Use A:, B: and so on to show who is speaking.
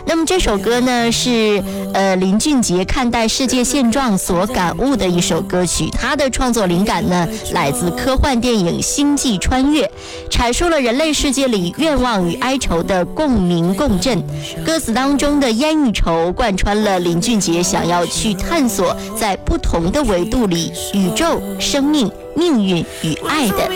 A: 那么这首歌呢是林俊杰看待世界现状所感悟的一首歌曲，他的创作灵感呢来自科幻电影《星际穿越》，阐述了人类世界里愿望与哀愁的共鸣共振。歌词当中的烟与愁贯穿了林俊杰想要去探索在不同的维度里宇宙、生命、命运与爱的